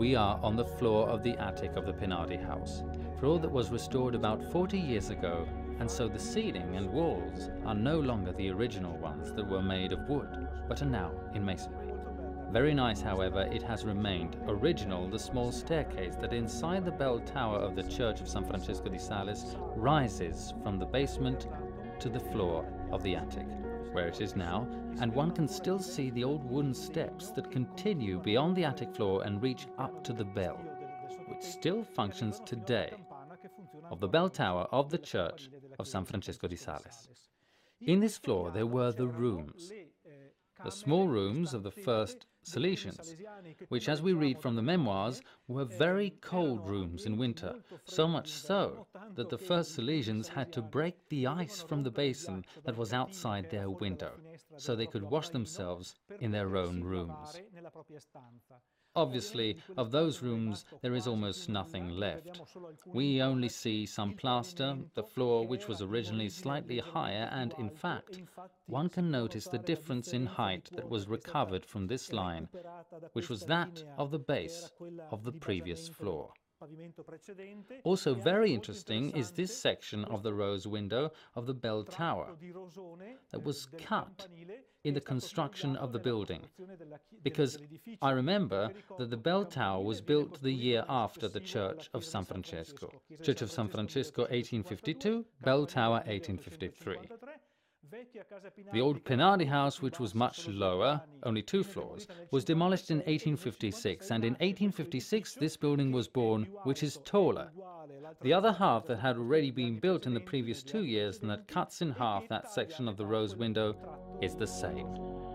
We are on the floor of the attic of the Pinardi house, floor that was restored about 40 years ago, and so the ceiling and walls are no longer the original ones that were made of wood, but are now in masonry. Very nice, however, it has remained original the small staircase that inside the bell tower of the Church of San Francesco di Sales rises from the basement to the floor of the attic, where it is now, and one can still see the old wooden steps that continue beyond the attic floor and reach up to the bell, which still functions today, of the bell tower of the Church of San Francesco di Sales. In this floor there were the rooms, the small rooms of the first Salesians, which, as we read from the memoirs, were very cold rooms in winter, so much so that the first Salesians had to break the ice from the basin that was outside their window, so they could wash themselves in their own rooms. Obviously, of those rooms there is almost nothing left. We only see some plaster, the floor which was originally slightly higher, and in fact, one can notice the difference in height that was recovered from this line, which was that of the base of the previous floor. Also very interesting is this section of the rose window of the bell tower that was cut in the construction of the building, because I remember that the bell tower was built the year after the Church of San Francesco. Church of San Francesco 1852, bell tower 1853. The old Pinardi house, which was much lower, only 2 floors, was demolished in 1856, and in 1856 this building was born, which is taller. The other half that had already been built in the previous 2 years and that cuts in half that section of the rose window is the same.